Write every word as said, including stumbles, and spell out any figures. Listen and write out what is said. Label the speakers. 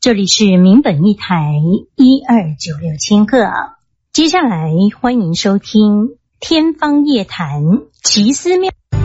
Speaker 1: 这里是民本一台一二九六千赫，接下来欢迎收听天方夜谭奇思妙。